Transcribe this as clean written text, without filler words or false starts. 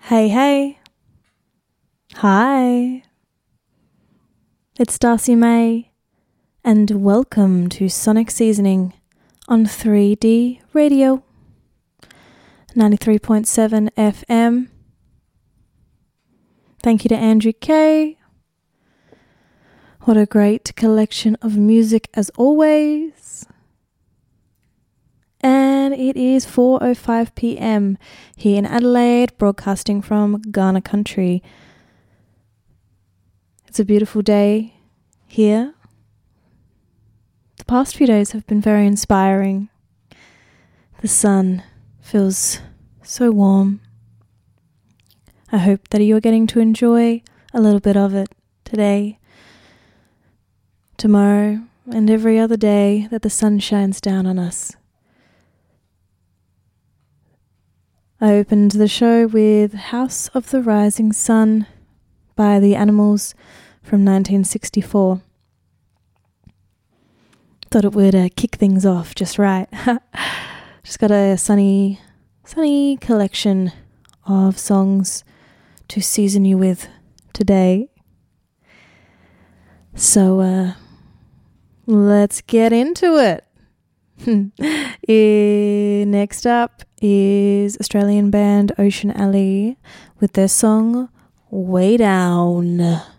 Hey, hey. Hi. It's Darcy May, and welcome to Sonic Seasoning on 3D Radio, 93.7 FM. Thank you to Andrew Kay. What a great collection of music as always. And it is 4:05 p.m. here in Adelaide, broadcasting from Ghana country. It's a beautiful day here. The past few days have been very inspiring. The sun feels so warm. I hope that you're getting to enjoy a little bit of it today, tomorrow, and every other day that the sun shines down on us. I opened the show with House of the Rising Sun by The Animals from 1964. Thought it would kick things off just right. Just got a sunny collection of songs to season you with today. So let's get into it. Next up is Australian band Ocean Alley with their song Way Down.